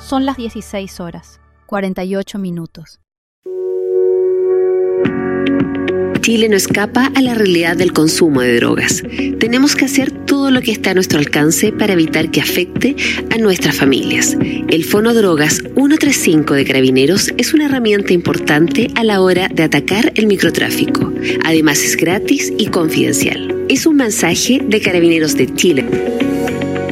Son las 16 horas, 48 minutos. Chile no escapa a la realidad del consumo de drogas. Tenemos que hacer todo lo que está a nuestro alcance para evitar que afecte a nuestras familias. El Fonodrogas 135 de Carabineros es una herramienta importante a la hora de atacar el microtráfico. Además es gratis y confidencial. Es un mensaje de Carabineros de Chile.